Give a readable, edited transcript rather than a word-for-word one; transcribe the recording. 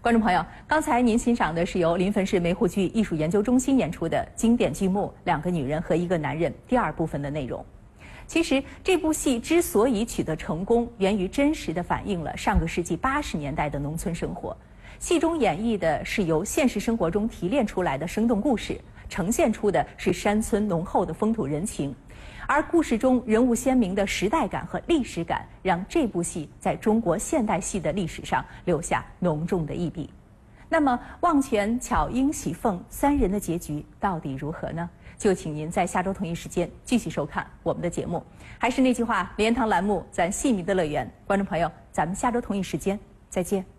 观众朋友，刚才您欣赏的是由临汾市梅湖区艺术研究中心演出的经典剧目《两个女人和一个男人》第二部分的内容。其实，这部戏之所以取得成功，源于真实地反映了上个世纪80年代的农村生活。戏中演绎的是由现实生活中提炼出来的生动故事，呈现出的是山村浓厚的风土人情。而故事中人物鲜明的时代感和历史感，让这部戏在中国现代戏的历史上留下浓重的一笔。那么，望泉、巧英、喜凤三人的结局到底如何呢？就请您在下周同一时间继续收看我们的节目。还是那句话，莲堂栏目，咱戏迷的乐园，观众朋友，咱们下周同一时间再见。